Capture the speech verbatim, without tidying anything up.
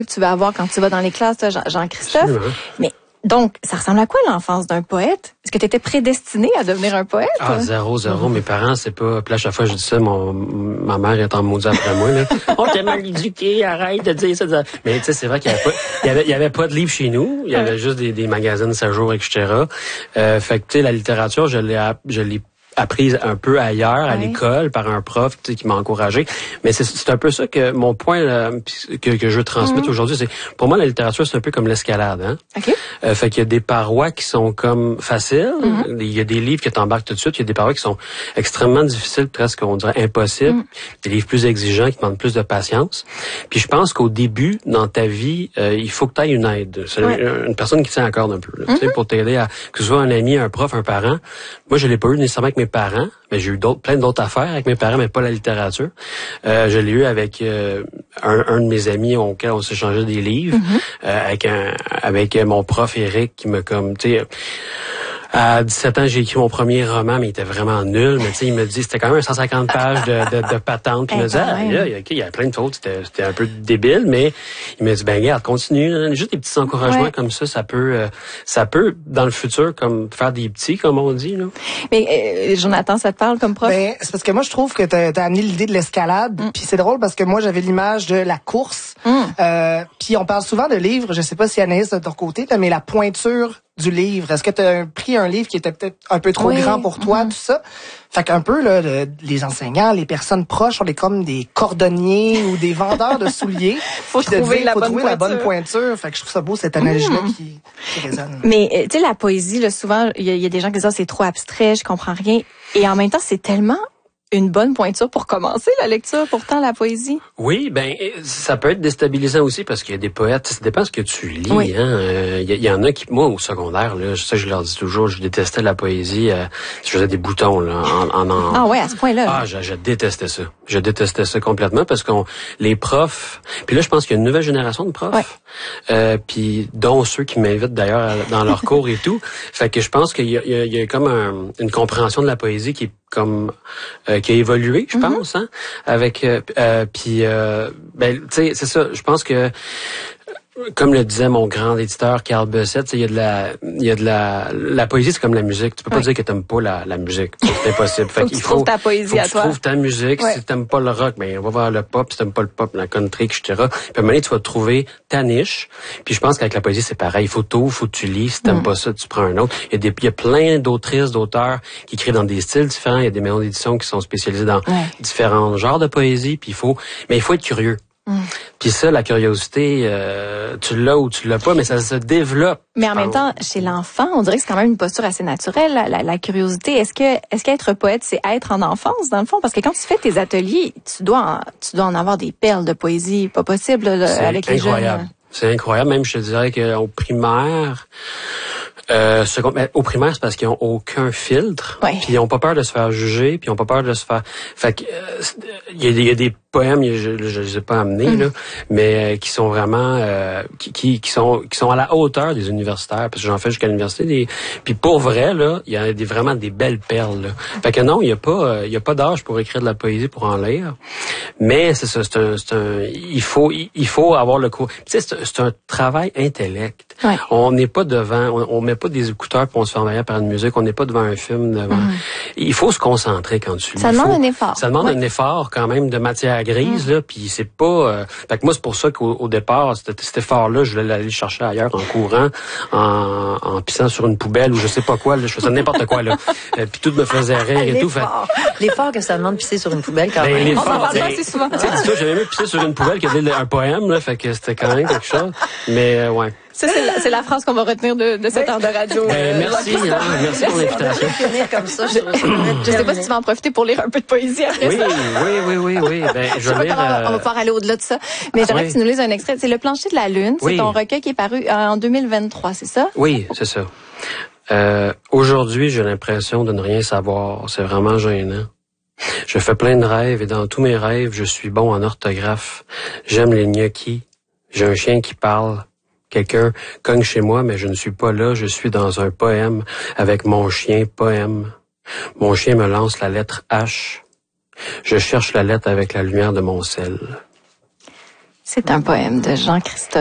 tu vas avoir quand tu vas dans les classes, toi, Jean- Jean-Christophe. Absolument. Mais donc, ça ressemble à quoi l'enfance d'un poète? Est-ce que tu étais prédestiné à devenir un poète? Ah, zéro, zéro. Mes parents, c'est pas... Puis là, à chaque fois que je dis ça, mon, ma mère est en maudit après moi, là. On t'a mal éduqué, arrête de dire ça. De... Mais tu sais, c'est vrai qu'il y avait pas, il y avait, il y avait pas de livres chez nous. Il y avait juste des, des magazines sept jours, et cetera. Euh, fait que, tu sais, la littérature, je l'ai, je l'ai apprise un peu ailleurs, à ouais. l'école, par un prof, tu sais, qui m'a encouragé. Mais c'est, c'est un peu ça que mon point, là, que, que je veux transmettre mm-hmm. aujourd'hui, c'est, pour moi, la littérature, c'est un peu comme l'escalade, hein. OK. Euh, fait qu'il y a des parois qui sont comme faciles. Mm-hmm. Il y a des livres que t'embarques tout de suite. Il y a des parois qui sont extrêmement difficiles, presque, on dirait, impossibles. Mm-hmm. Des livres plus exigeants qui demandent plus de patience. Puis je pense qu'au début, dans ta vie, euh, il faut que tu aies une aide. C'est ouais. une, une personne qui tient à corde un peu, là, mm-hmm. tu sais, pour t'aider à, que ce soit un ami, un prof, un parent. Moi, je l'ai pas eu nécessairement avec mes parents, mais j'ai eu d'autres, plein d'autres affaires avec mes parents, mais pas la littérature. Euh, je l'ai eu avec euh, un, un de mes amis auquel on s'échangeait des livres, mm-hmm. euh, avec un, avec mon prof Eric qui me comme, tu sais, à dix-sept ans, j'ai écrit mon premier roman, mais il était vraiment nul. Mais tu sais, il me dit, c'était quand même cent cinquante pages de, de, de patente. Puis il me disait, ah, là, il y, a, il y a plein de fautes, c'était, c'était un peu débile, mais il me dit, ben regarde, continue. Hein. Juste des petits encouragements ouais. comme ça, ça peut, euh, ça peut, dans le futur, comme faire des petits, comme on dit. Là. Mais euh, Jonathan, ça te parle comme prof? Ben, c'est parce que moi, je trouve que t'as, t'as amené l'idée de l'escalade. Mm. Puis c'est drôle parce que moi, j'avais l'image de la course. Mm. Euh, puis on parle souvent de livres. Je sais pas si Anaïs de ton côté, mais la pointure du livre. Est-ce que tu as pris un livre qui était peut-être un peu trop oui. grand pour toi, mm-hmm. tout ça? Fait qu'un peu, là, le, les enseignants, les personnes proches, on est comme des cordonniers ou des vendeurs de souliers. faut trouver, dire, la, faut bonne trouver la bonne pointure. Fait que je trouve ça beau, cette analogie-là mm. qui, qui résonne. Mais, tu sais, la poésie, là, souvent, il y, y a des gens qui disent, ah, c'est trop abstrait, je comprends rien. Et en même temps, c'est tellement une bonne pointure pour commencer la lecture, pourtant, la poésie. Oui, ben ça peut être déstabilisant aussi parce qu'il y a des poètes, ça dépend ce que tu lis. Oui. Hein. Euh, il, y, il y en a qui, moi, au secondaire, là, ça je leur dis toujours, je détestais la poésie. Euh, je faisais des boutons là, en, en, en... Ah ouais, à ce point-là. Ah, je, je détestais ça. Je détestais ça complètement parce qu'on, les profs, puis là, je pense qu'il y a une nouvelle génération de profs, ouais. euh, puis dont ceux qui m'invitent d'ailleurs dans leurs cours et tout. Fait que je pense qu'il y a, il y a, il y a comme un, une compréhension de la poésie qui est comme euh, qui a évolué, je pense, mm-hmm. hein, avec euh, euh, puis euh, ben tu sais, c'est ça, je pense que comme le disait mon grand éditeur Carl Bessette, il y a de la il y a de la la poésie, c'est comme la musique, tu peux pas ouais. dire que t'aimes pas la la musique, c'est impossible. Fait faut qu'il faut ta poésie faut à que toi. Tu trouves ta musique, ouais. si t'aimes pas le rock, ben on va voir le pop, si t'aimes pas le pop, la country, et cetera. Puis à un moment donné, tu vas trouver ta niche. Puis je pense qu'avec la poésie, c'est pareil, il faut tout, faut que tu lis, si t'aimes mm. pas ça, tu prends un autre. Il y a des il y a plein d'autrices, d'auteurs qui écrivent dans des styles différents, il y a des maisons d'édition qui sont spécialisées dans ouais. différents genres de poésie, puis il faut mais il faut être curieux. Mm. Puis ça, la curiosité, euh, tu l'as ou tu l'as pas, mais ça se développe. Mais en même temps, chez l'enfant, on dirait que c'est quand même une posture assez naturelle, la, la, la curiosité. Est-ce que, est-ce qu'être poète, c'est être en enfance, dans le fond? Parce que quand tu fais tes ateliers, tu dois en, tu dois en avoir des perles de poésie, pas possible, là, avec les incroyable. jeunes. C'est incroyable. Même, je te dirais qu'au primaire, Euh, second, mais au primaire, c'est parce qu'ils ont aucun filtre, ouais. puis ils ont pas peur de se faire juger, puis ils ont pas peur de se faire. Fait que il euh, y, y a des poèmes, je, je, je les ai pas amenés mm. là, mais euh, qui sont vraiment, euh, qui, qui, qui sont, qui sont à la hauteur des universitaires, parce que j'en fais jusqu'à l'université. Des, puis pour vrai là, il y a des vraiment des belles perles. Là. Fait que non, il y a pas, il y a pas d'âge pour écrire de la poésie pour en lire, mais c'est ça, c'est un, c'est un, il faut, il faut avoir le cours. Tu sais, c'est, c'est un travail intellect. Ouais. On n'est pas devant, on, on met pas des écouteurs pour on se fait envahir par une musique, on n'est pas devant un film. Devant... Mm. Il faut se concentrer quand tu lis. Ça demande faut... un effort. Ça demande ouais. un effort quand même de matière grise, mm. là, puis c'est pas... Euh... Fait que moi, c'est pour ça qu'au au départ, cet, cet effort-là, je voulais l'aller chercher ailleurs, en courant, en, en pissant sur une poubelle ou je sais pas quoi, là, je faisais n'importe quoi, là. euh, puis tout me faisait rire et tout. Fait... L'effort que ça demande de pisser sur une poubelle, quand ben, même. L'effort, on s'en ben, assez souvent. Tu sais, j'avais même pissé sur une poubelle qui avait un poème, là, fait que c'était quand même quelque chose. Mais, euh, ouais. Ça, c'est la, c'est la phrase qu'on va retenir de, de cette heure de radio. Ben, merci, hein, merci pour l'invitation. Comme ça, je, je sais pas si tu vas en profiter pour lire un peu de poésie après oui, ça. Oui, oui, oui, oui. Ben, je vais lire, euh... On va pouvoir aller au-delà de ça. Mais j'aimerais oui. que tu nous lises un extrait. C'est Le plancher de la lune. C'est oui. ton recueil qui est paru en deux mille vingt-trois, c'est ça? Oui, c'est ça. Euh, aujourd'hui, j'ai l'impression de ne rien savoir. C'est vraiment gênant. Je fais plein de rêves et dans tous mes rêves, je suis bon en orthographe. J'aime les gnocchis. J'ai un chien qui parle. Quelqu'un cogne chez moi, mais je ne suis pas là. Je suis dans un poème avec mon chien poème. Mon chien me lance la lettre H. Je cherche la lettre avec la lumière de mon sel. C'est un poème de Jean-Christophe